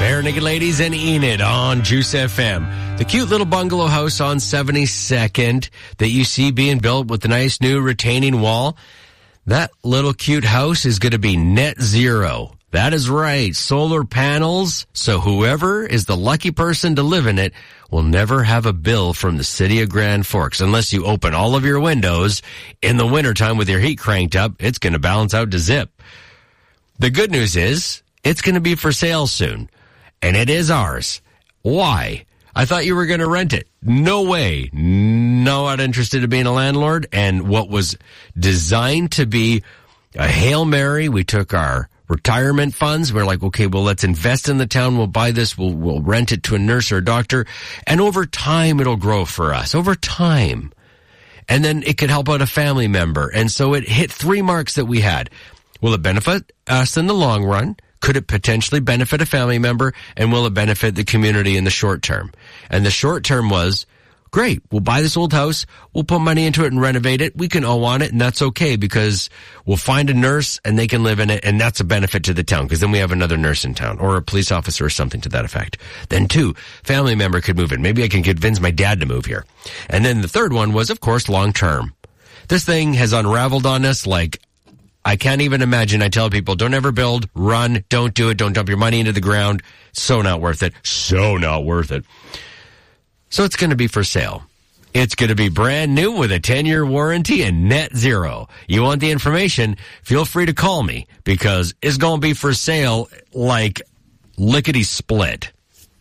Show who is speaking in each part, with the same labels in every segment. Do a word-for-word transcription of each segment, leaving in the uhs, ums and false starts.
Speaker 1: Bare Naked Ladies and Enid on Juice F M. The cute little bungalow house on seventy-second that you see being built with the nice new retaining wall, that little cute house is going to be net zero. That is right. Solar panels. So whoever is the lucky person to live in it will never have a bill from the city of Grand Forks. Unless you open all of your windows in the wintertime with your heat cranked up, it's going to balance out to zip. The good news is it's going to be for sale soon. And it is ours. Why? I thought you were going to rent it. No way. No, not interested in being a landlord. And what was designed to be a Hail Mary, we took our retirement funds. We're like, okay, well, let's invest in the town. We'll buy this. We'll, we'll rent it to a nurse or a doctor. And over time, it'll grow for us. Over time. And then it could help out a family member. And so it hit three marks that we had. Will it benefit us in the long run? Could it potentially benefit a family member? And will it benefit the community in the short term? And the short term was, great, we'll buy this old house, we'll put money into it and renovate it, we can owe on it, and that's okay because we'll find a nurse and they can live in it, and that's a benefit to the town because then we have another nurse in town or a police officer or something to that effect. Then two, family member could move in. Maybe I can convince my dad to move here. And then the third one was, of course, long term. This thing has unraveled on us like I can't even imagine. I tell people, don't ever build, run, don't do it, don't dump your money into the ground. So not worth it. So not worth it. So it's going to be for sale. It's going to be brand new with a ten-year warranty and net zero. You want the information? Feel free to call me because it's going to be for sale like lickety-split.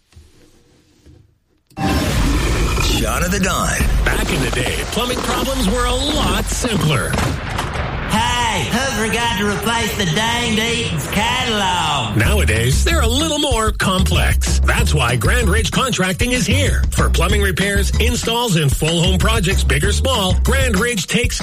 Speaker 2: Shot of the Dawn.
Speaker 3: Back in the day, plumbing problems were a lot simpler.
Speaker 4: Hey, who forgot to replace the danged Eaton's catalog?
Speaker 3: Nowadays, they're a little more complex. That's why Grand Ridge Contracting is here. For plumbing repairs, installs, and full home projects, big or small, Grand Ridge takes